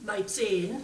Meine 10.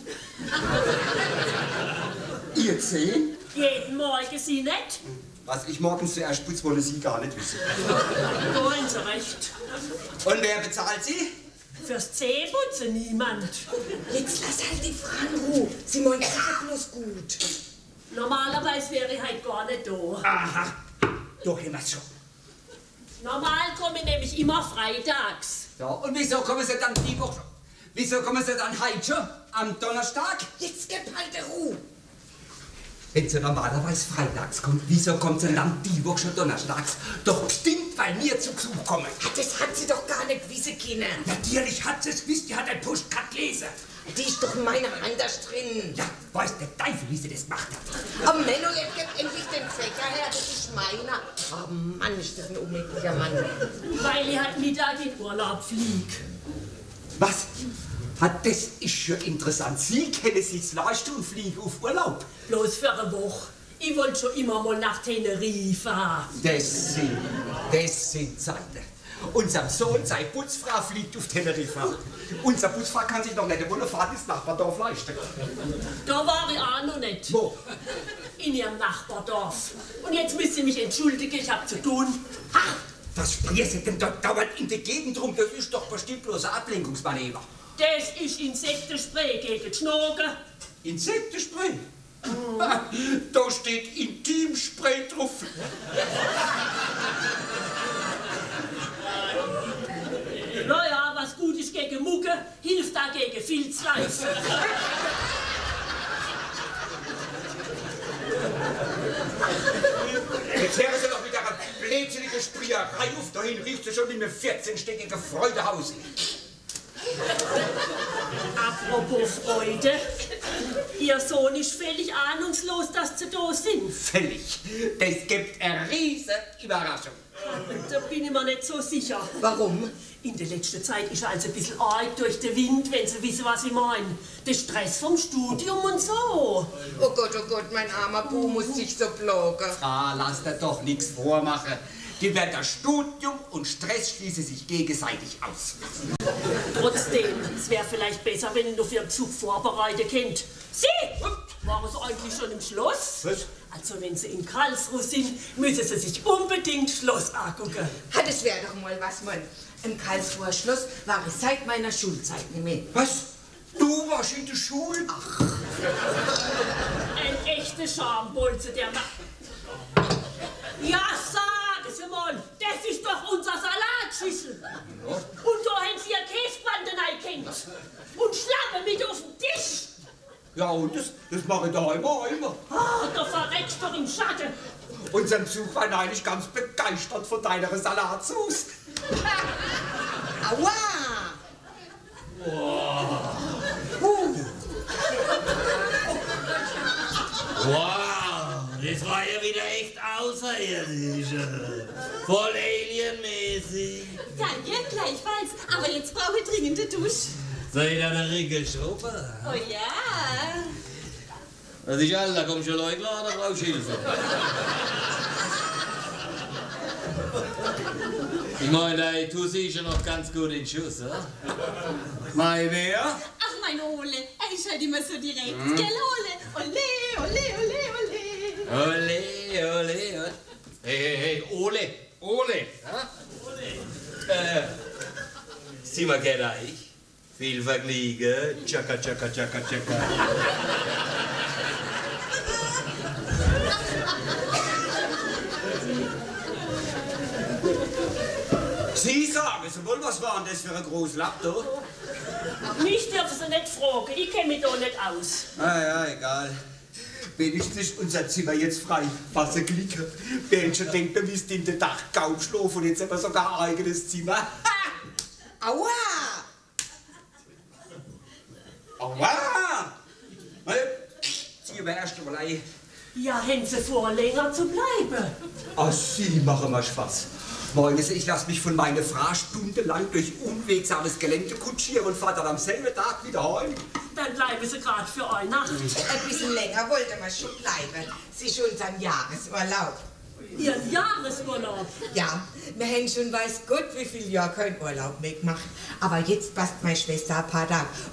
Ihr 10? Jeden Morgen Sie nicht? Was ich morgens zuerst putze, wollen Sie gar nicht wissen. Da haben Sie recht. Und wer bezahlt Sie? Fürs Zähneputzen niemand. Jetzt lass halt die Frau in Ruhe. Sie meint sicher bloß gut. Normalerweise wäre ich halt gar nicht da. Aha, doch immer schon. Normal komme ich nämlich immer freitags. Ja, und wieso kommen Sie dann die Woche? Wieso kommen Sie dann heute schon? Am Donnerstag? Jetzt gib halt die Ruhe. Wenn sie normalerweise freitags kommt, wieso kommt sie dann die Woche schon donnerstags? Doch bestimmt, weil wir zu Besuch kommen. Das hat sie doch gar nicht wissen können. Natürlich hat sie es gewusst, die hat ein Postcard gelesen. Die ist doch in meiner Hand da drin. Ja, weiß der Teufel, wie sie das gemacht hat. Aber Menno, jetzt gib endlich den Fächer her, das ist meiner. Oh Mann, ist das ein unmöglicher Mann. Weil ich halt Mittag in Urlaub flieg. Was? Das ist schon interessant. Sie kennen sich leisten und fliegen auf Urlaub. Bloß für eine Woche. Ich wollte schon immer mal nach Teneriffa. Das sind Zeiten. Unser Sohn, seine Putzfrau, fliegt auf Teneriffa. Unser Putzfrau kann sich noch nicht eine Wohnfahrt ins Nachbardorf leisten. Da war ich auch noch nicht. Wo? In ihrem Nachbardorf. Und jetzt müsst ihr mich entschuldigen, ich hab zu tun. Ha! Was spricht Sie denn dort dauernd in der Gegend rum? Das ist doch bestimmt bloß ein Ablenkungsmanöver. Das ist Insektenspray gegen die Schnogen. Insektenspray? Da steht Intimspray drauf. Naja, was gut ist gegen Mucke, hilft da gegen Filzreif. Jetzt hören Sie doch mit einer blödsinnigen Sprüherei auf. Dahin riecht sie schon wie ein 14-stöckige Freudehaus. Apropos Freude, Ihr Sohn ist völlig ahnungslos, dass Sie da sind. Völlig. Das gibt eine riesen Überraschung. Da bin ich mir nicht so sicher. Warum? In der letzten Zeit ist er also ein bisschen arg durch den Wind, wenn Sie wissen, was ich meine. Der Stress vom Studium und so. Oh Gott, mein armer Bu muss sich so plagen. Lass dir doch nichts vormachen. Die werden Studium und Stress schließen sich gegenseitig aus. Trotzdem, es wäre vielleicht besser, wenn ihr noch für den Besuch vorbereitet könnt. Sie! Waren Sie eigentlich schon im Schloss? Was? Also wenn Sie in Karlsruhe sind, müssen Sie sich unbedingt Schloss angucken. Das wäre doch mal was, Mann. Im Karlsruher Schloss war ich seit meiner Schulzeit nicht mehr. Was? Du warst in der Schule? Ach. Ein echter Schambolze, der macht. Ja, sagen Sie mal, das ist doch unser Salatschüssel. Und da haben Sie ja Käsebanden eingekennt. Und Schlange mit auf dem Tisch. Ja, und das mache ich daheim auch immer. Oh, da verreckst du doch im Schatten. Unser Besuch war eigentlich ganz begeistert von deiner Salatsauce. Aua! Wow, das war ja wieder echt außerirdisch. Voll alienmäßig. Danke, gleichfalls. Aber jetzt brauche ich dringend eine Dusche. Soll ich da eine Regelschrubbe? Oh ja. Was ist alles? Da kommen schon Leute klar, da brauchst du Hilfe. Ich meine, deine Tussi ist ja noch ganz gut in Schuss, oder? Mein wer? Ach, mein Ole. Er ist halt immer so direkt. Gell, Ole? Ole, ole, ole, ole. Ole, ole, ole. Hey, Ole. Ja? Sieh mal, kennt ich. Viel Vergnügen. Tschakka, tschakka, tschakka, tschakka. Sie sagen Sie wohl, was war denn das für ein großes Laptop? Mich dürfen Sie nicht fragen, ich kenne mich da nicht aus. Ja, egal. Wenigstens ist unser Zimmer jetzt frei. Was ein Glück. Wer schon denkt, wir müssten in den Dach kaum schlafen und jetzt haben wir sogar ein eigenes Zimmer. Ha! Aua! Aua! Ziehen wir erst mal ein. Ja, haben Sie vor, länger zu bleiben? Ach, Sie machen mal Spaß. Wollen Sie, ich lasse mich von meiner Frau stundenlang durch unwegsames Gelände kutschieren und fahre dann am selben Tag wieder heim. Dann bleiben Sie gerade für eine Nacht. Ein bisschen länger wollte man schon bleiben. Sie ist unseren Jahresurlaub. Ihren Jahresurlaub. Ja, wir haben schon weiß Gott wie viel Jahre keinen Urlaub mehr gemacht. Aber jetzt passt meine Schwester ein paar Tage.